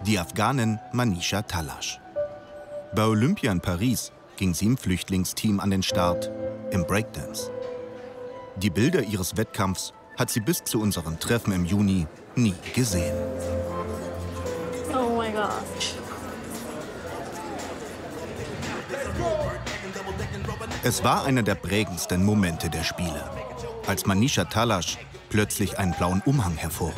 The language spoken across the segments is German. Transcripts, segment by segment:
die Afghanin Manisha Talash. Bei Olympia in Paris ging sie im Flüchtlingsteam an den Start, im Breakdance. Die Bilder ihres Wettkampfs hat sie bis zu unserem Treffen im Juni nie gesehen. Oh mein Gott. Es war einer der prägendsten Momente der Spiele, als Manisha Talash plötzlich einen blauen Umhang hervorholt.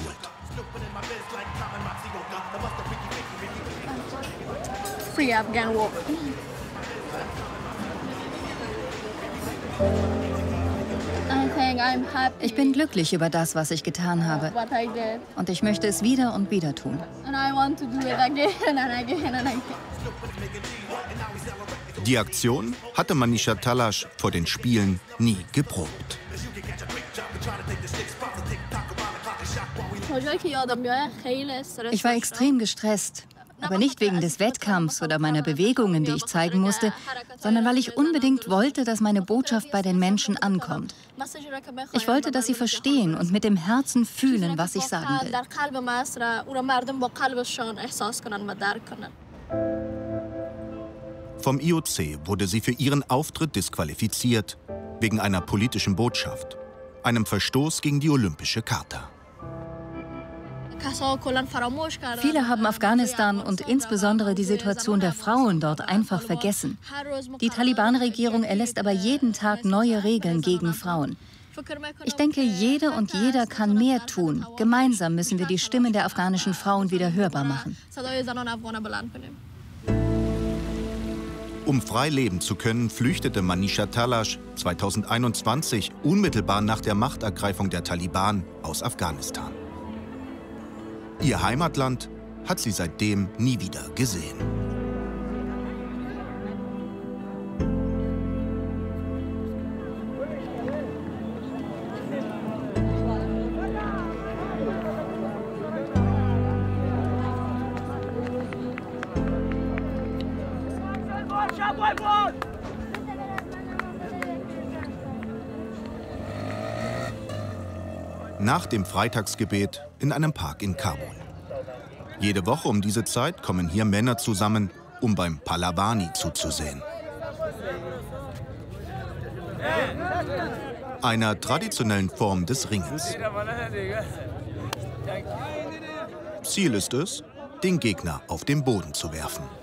Free Afghan war. Ich bin glücklich über das, was ich getan habe. Und ich möchte es wieder und wieder tun. Die Aktion hatte Manisha Talash vor den Spielen nie geprobt. Ich war extrem gestresst. Aber nicht wegen des Wettkampfs oder meiner Bewegungen, die ich zeigen musste, sondern weil ich unbedingt wollte, dass meine Botschaft bei den Menschen ankommt. Ich wollte, dass sie verstehen und mit dem Herzen fühlen, was ich sagen will. Vom IOC wurde sie für ihren Auftritt disqualifiziert, wegen einer politischen Botschaft, einem Verstoß gegen die Olympische Charta. Viele haben Afghanistan und insbesondere die Situation der Frauen dort einfach vergessen. Die Taliban-Regierung erlässt aber jeden Tag neue Regeln gegen Frauen. Ich denke, jede und jeder kann mehr tun. Gemeinsam müssen wir die Stimmen der afghanischen Frauen wieder hörbar machen. Um frei leben zu können, flüchtete Manisha Talash 2021 unmittelbar nach der Machtergreifung der Taliban aus Afghanistan. Ihr Heimatland hat sie seitdem nie wieder gesehen. Nach dem Freitagsgebet in einem Park in Kabul. Jede Woche um diese Zeit kommen hier Männer zusammen, um beim Pahlawani zuzusehen. Einer traditionellen Form des Ringens. Ziel ist es, den Gegner auf den Boden zu werfen.